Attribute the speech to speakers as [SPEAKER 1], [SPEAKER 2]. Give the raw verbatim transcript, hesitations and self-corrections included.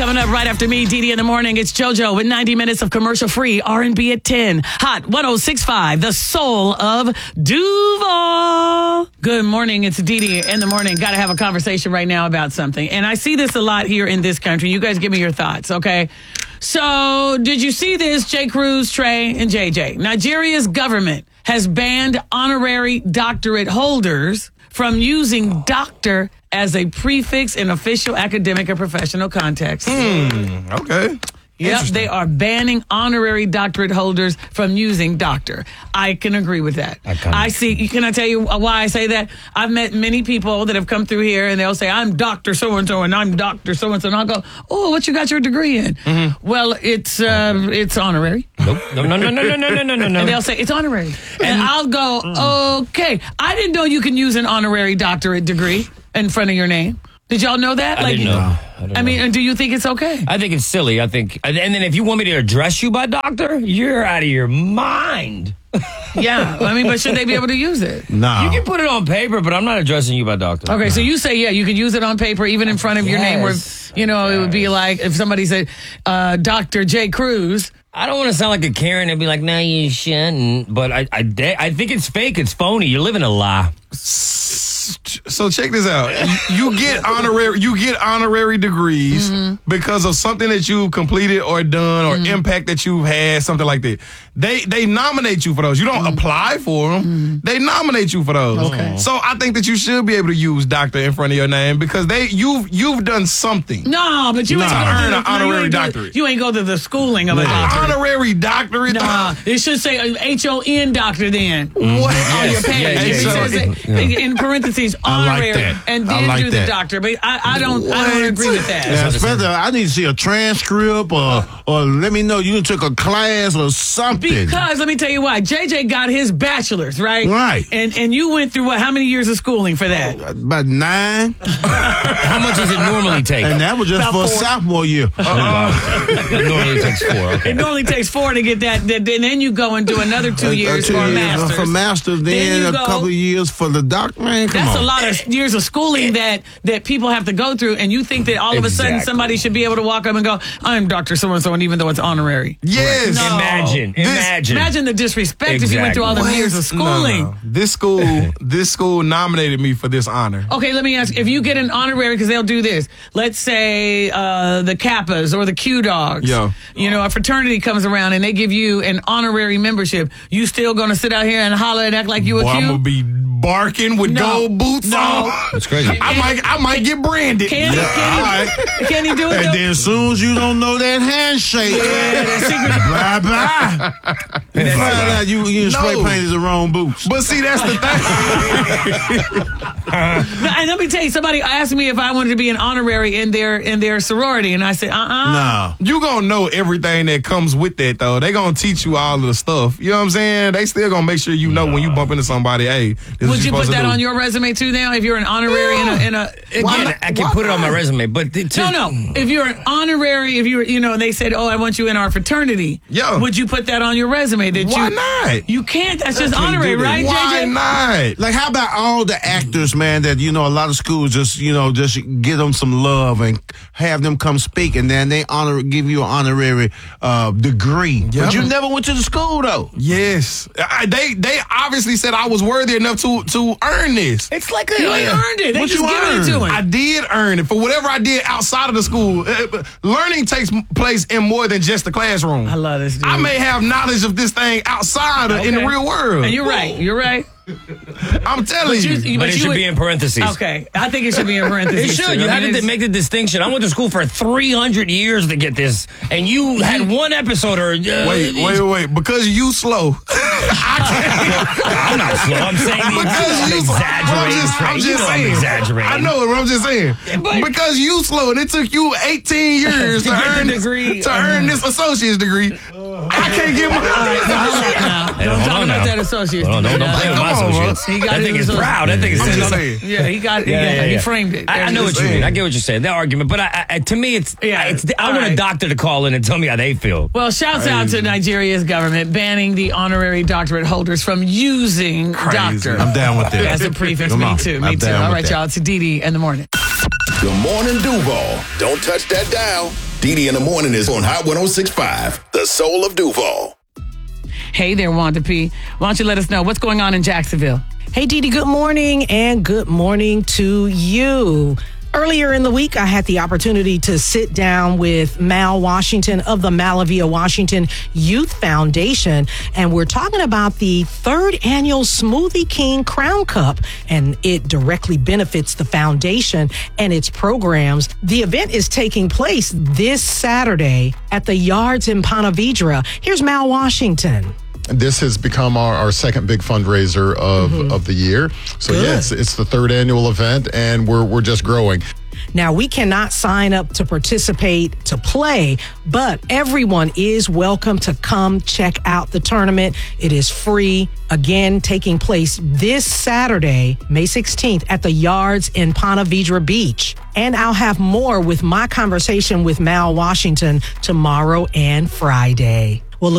[SPEAKER 1] Coming up right after me, Dee Dee in the morning, it's JoJo with ninety minutes of commercial-free R and B at ten. Hot one oh six point five, the soul of Duval. Good morning, it's Dee Dee in the morning. Got to have a conversation right now about something. And I see this a lot here in this country. You guys give me your thoughts, okay? So, did you see this, J. Cruz, Trey, and J J? Nigeria's government has banned honorary doctorate holders from using doctor as a prefix in official academic or professional context.
[SPEAKER 2] Hmm, okay.
[SPEAKER 1] Yep, they are banning honorary doctorate holders from using doctor. I can agree with that. I, I see. Can I tell you why I say that? I've met many people that have come through here and they'll say, I'm Doctor So-and-so and I'm Doctor So-and-so. And I'll go, oh, what you got your degree in? Mm-hmm. Well, it's uh, it's honorary.
[SPEAKER 3] Nope. No, no, no, no, no, no, no, no, no.
[SPEAKER 1] And they'll say, it's honorary. And I'll go, mm. okay. I didn't know you can use an honorary doctorate degree in front of your name. Did y'all know that?
[SPEAKER 3] I
[SPEAKER 1] like,
[SPEAKER 3] didn't know. I, didn't
[SPEAKER 1] I mean, know. And do you think it's okay?
[SPEAKER 3] I think it's silly. I think, and then if you want me to address you by doctor, you're out of your mind.
[SPEAKER 1] Yeah, I mean, but should they be able to use it?
[SPEAKER 3] No. You can put it on paper, but I'm not addressing you by doctor.
[SPEAKER 1] Okay, no. So you say, yeah, you could use it on paper, even in front of yes. your name, where, you know, yes. it would be like if somebody said, uh, Doctor J. Cruz.
[SPEAKER 3] I don't want to sound like a Karen and be like, no, you shouldn't. But I, I, I think it's fake. It's phony. You're living a lie.
[SPEAKER 2] So check this out. You get honorary you get honorary degrees mm-hmm. because of something that you've completed or done or mm-hmm. impact that you've had, something like that. They they nominate you for those. You don't mm-hmm. apply for them. Mm-hmm. They nominate you for those.
[SPEAKER 1] Okay.
[SPEAKER 2] So I think that you should be able to use doctor in front of your name because they you've you've done something.
[SPEAKER 1] No, but you
[SPEAKER 2] nah.
[SPEAKER 1] ain't
[SPEAKER 2] to earn
[SPEAKER 1] the,
[SPEAKER 2] an honorary
[SPEAKER 1] you
[SPEAKER 2] doctorate.
[SPEAKER 1] You ain't go to the schooling of a doctorate.
[SPEAKER 2] Honorary doctorate.
[SPEAKER 1] Nah, it should say H O N doctor then.
[SPEAKER 2] Mm-hmm. What
[SPEAKER 1] on
[SPEAKER 2] yes.
[SPEAKER 1] your page?
[SPEAKER 2] Yeah, yeah,
[SPEAKER 1] it says
[SPEAKER 2] yeah.
[SPEAKER 1] it, in parentheses honorary. And then
[SPEAKER 4] like
[SPEAKER 1] do the
[SPEAKER 4] that.
[SPEAKER 1] doctor, but I, I don't, I don't agree with that.
[SPEAKER 4] Yeah, especially, I need to see a transcript or, or let me know you took a class or something.
[SPEAKER 1] Because let me tell you why. J J got his bachelor's, right?
[SPEAKER 4] Right.
[SPEAKER 1] And and you went through what? How many years of schooling for that?
[SPEAKER 4] Oh, about nine.
[SPEAKER 3] How much does it normally take?
[SPEAKER 4] And that was just
[SPEAKER 1] about
[SPEAKER 4] for
[SPEAKER 1] four.
[SPEAKER 4] sophomore year.
[SPEAKER 3] Uh-uh. It normally takes four. Okay.
[SPEAKER 1] It normally takes four to get that. And then you go and do another two years
[SPEAKER 4] two
[SPEAKER 1] for a
[SPEAKER 4] years
[SPEAKER 1] master's.
[SPEAKER 4] For master's, then, then a go, couple of years for the doctor. Man, come
[SPEAKER 1] that's
[SPEAKER 4] on.
[SPEAKER 1] a lot of years of schooling that that people have to go through, and you think that all of a
[SPEAKER 3] exactly.
[SPEAKER 1] sudden somebody should be able to walk up and go, I'm Doctor So-and-so, and even though it's honorary.
[SPEAKER 2] Yes.
[SPEAKER 1] No.
[SPEAKER 3] Imagine.
[SPEAKER 2] This,
[SPEAKER 3] imagine.
[SPEAKER 1] Imagine the disrespect
[SPEAKER 3] exactly.
[SPEAKER 1] if you went through all the
[SPEAKER 2] what?
[SPEAKER 1] years of schooling.
[SPEAKER 2] No, no. This school, this school nominated me for this honor.
[SPEAKER 1] Okay, let me ask, if you get an honorary, because they'll do this, let's say uh, the Kappas or the Q Dogs,
[SPEAKER 2] yeah.
[SPEAKER 1] you know, a fraternity comes around and they give you an honorary membership, you still going to sit out here and holler and act like you a
[SPEAKER 2] Boy,
[SPEAKER 1] Q?
[SPEAKER 2] I'm going to be barking with
[SPEAKER 1] no.
[SPEAKER 2] gold boots
[SPEAKER 1] no.
[SPEAKER 2] on.
[SPEAKER 3] That's crazy.
[SPEAKER 2] I might, I might get branded.
[SPEAKER 1] Can,
[SPEAKER 4] yeah,
[SPEAKER 1] can,
[SPEAKER 4] all right.
[SPEAKER 1] he, can he do it?
[SPEAKER 4] And
[SPEAKER 1] though?
[SPEAKER 4] then as soon as you don't know that handshake,
[SPEAKER 1] yeah, that secret.
[SPEAKER 4] bye bye. You find out you, you
[SPEAKER 2] No.
[SPEAKER 4] spray painted the wrong boots.
[SPEAKER 2] But see, that's the thing.
[SPEAKER 1] And let me tell you, somebody asked me if I wanted to be an honorary in their in their sorority, and I said, uh-uh.
[SPEAKER 4] No.
[SPEAKER 2] You gonna know everything that comes with that, though. They gonna teach you all of the stuff. You know what I'm saying? They still gonna make sure you know when you bump into somebody, hey, this
[SPEAKER 1] Would
[SPEAKER 2] is
[SPEAKER 1] you
[SPEAKER 2] what
[SPEAKER 1] put that
[SPEAKER 2] do.
[SPEAKER 1] on your resume too now? If you're an honorary
[SPEAKER 2] Yeah.
[SPEAKER 1] in a, in a again,
[SPEAKER 3] Why not? I can
[SPEAKER 2] Why
[SPEAKER 3] put it on my
[SPEAKER 2] not?
[SPEAKER 3] resume, but to,
[SPEAKER 1] no, no. If you're an honorary, if you're, you know, and they said, "Oh, I want you in our fraternity,"
[SPEAKER 2] Yeah.
[SPEAKER 1] would you put that on your resume? That
[SPEAKER 2] Why
[SPEAKER 1] you,
[SPEAKER 2] not?
[SPEAKER 1] You can't. That's just
[SPEAKER 4] Can't
[SPEAKER 1] honorary,
[SPEAKER 4] do that.
[SPEAKER 1] right,
[SPEAKER 2] Why
[SPEAKER 1] J J?
[SPEAKER 2] not?
[SPEAKER 4] Like, how about all the actors, man, that, you know, a lot of schools just, you know, just give them some love and have them come speak, and then they honor give you an honorary uh, degree.
[SPEAKER 2] Yeah.
[SPEAKER 4] But you never went to the school, though.
[SPEAKER 2] Yes, I, they they obviously said I was worthy enough to to earn this.
[SPEAKER 3] it's like a.
[SPEAKER 1] You ain't earned it. They
[SPEAKER 4] What
[SPEAKER 1] just
[SPEAKER 4] you
[SPEAKER 1] giving it to him.
[SPEAKER 2] I did earn it for whatever I did outside of the school. Uh, learning takes place in more than just the classroom.
[SPEAKER 1] I love this dude.
[SPEAKER 2] I may have knowledge of this thing outside of, in the
[SPEAKER 1] Okay.
[SPEAKER 2] real world.
[SPEAKER 1] And you're right. You're right.
[SPEAKER 2] I'm telling
[SPEAKER 1] But
[SPEAKER 2] you.
[SPEAKER 1] you-
[SPEAKER 3] But it
[SPEAKER 1] you
[SPEAKER 3] should
[SPEAKER 1] would-
[SPEAKER 3] be in parentheses.
[SPEAKER 1] Okay, I think it should be in
[SPEAKER 3] It
[SPEAKER 1] parentheses.
[SPEAKER 3] should.
[SPEAKER 1] too.
[SPEAKER 3] You
[SPEAKER 1] I
[SPEAKER 3] had
[SPEAKER 1] mean,
[SPEAKER 3] to
[SPEAKER 1] it's-
[SPEAKER 3] make the distinction. I went to school for three hundred years to get this, and you had one episode or. Uh,
[SPEAKER 2] Wait, wait, wait. Because you slow. I can't.
[SPEAKER 3] I'm not slow. I'm saying the
[SPEAKER 2] Because
[SPEAKER 3] I'm
[SPEAKER 2] you
[SPEAKER 3] exaggerating.
[SPEAKER 2] I'm just,
[SPEAKER 3] Trey.
[SPEAKER 2] I'm
[SPEAKER 3] you
[SPEAKER 2] just
[SPEAKER 3] know
[SPEAKER 2] saying.
[SPEAKER 3] I'm exaggerating.
[SPEAKER 2] I know it. I'm just saying.
[SPEAKER 3] But-
[SPEAKER 2] because you slow, and it took you eighteen years
[SPEAKER 3] To
[SPEAKER 2] to,
[SPEAKER 3] get the
[SPEAKER 2] earn this,
[SPEAKER 3] degree.
[SPEAKER 2] to earn this associate's degree. I can't get my.
[SPEAKER 1] Now,
[SPEAKER 3] Hey,
[SPEAKER 1] don't
[SPEAKER 3] hold
[SPEAKER 1] talk
[SPEAKER 3] on
[SPEAKER 1] about
[SPEAKER 3] now.
[SPEAKER 1] that associate's.
[SPEAKER 3] Hold on, don't,
[SPEAKER 1] degree.
[SPEAKER 3] don't play with my
[SPEAKER 2] Come on, bro.
[SPEAKER 3] associates.
[SPEAKER 1] He got
[SPEAKER 3] That
[SPEAKER 1] his
[SPEAKER 3] thing is
[SPEAKER 1] associates.
[SPEAKER 3] proud. That thing is
[SPEAKER 2] I'm
[SPEAKER 3] sitting
[SPEAKER 2] just
[SPEAKER 3] on.
[SPEAKER 2] saying.
[SPEAKER 1] Yeah, he got.
[SPEAKER 3] Yeah,
[SPEAKER 1] Yeah,
[SPEAKER 3] yeah,
[SPEAKER 1] he
[SPEAKER 3] yeah.
[SPEAKER 1] framed it.
[SPEAKER 3] I, I
[SPEAKER 1] There's
[SPEAKER 3] know
[SPEAKER 1] his-
[SPEAKER 3] what you mean. I get what you're saying. That argument, but I, I, to me, it's.
[SPEAKER 1] Yeah,
[SPEAKER 3] I, it's I
[SPEAKER 1] all
[SPEAKER 3] want a
[SPEAKER 1] right.
[SPEAKER 3] doctor to call in and tell me how they feel.
[SPEAKER 1] Well, shouts out to Nigeria's government banning the honorary doctorate holders from using
[SPEAKER 2] Crazy.
[SPEAKER 1] doctor
[SPEAKER 4] I'm down with that.
[SPEAKER 1] as a prefix.
[SPEAKER 4] Come
[SPEAKER 1] Me
[SPEAKER 4] on.
[SPEAKER 1] too. Me
[SPEAKER 4] I'm
[SPEAKER 1] too.
[SPEAKER 4] down
[SPEAKER 1] All
[SPEAKER 4] with
[SPEAKER 1] right,
[SPEAKER 4] that.
[SPEAKER 1] y'all. It's Dee Dee in the morning.
[SPEAKER 5] Good morning, Duval. Don't touch that dial. Didi in the Morning is on Hot one oh six point five, the soul of Duval.
[SPEAKER 1] Hey there, Wanda P. Why don't you let us know what's going on in Jacksonville?
[SPEAKER 6] Hey, Didi, good morning, and good morning to you. Earlier in the week, I had the opportunity to sit down with Mal Washington of the Malavia Washington Youth Foundation, and we're talking about the third annual Smoothie King Crown Cup, and it directly benefits the foundation and its programs. The event is taking place this Saturday at the Yards in Ponte Vedra. Here's Mal Washington.
[SPEAKER 7] This has become our, our second big fundraiser of, mm-hmm. of the year. So
[SPEAKER 6] Good.
[SPEAKER 7] yes, it's the third annual event, and we're we're just growing.
[SPEAKER 6] Now, we cannot sign up to participate to play, but everyone is welcome to come check out the tournament. It is free. Again, taking place this Saturday, May sixteenth, at the Yards in Ponte Vedra Beach. And I'll have more with my conversation with Mal Washington tomorrow and Friday.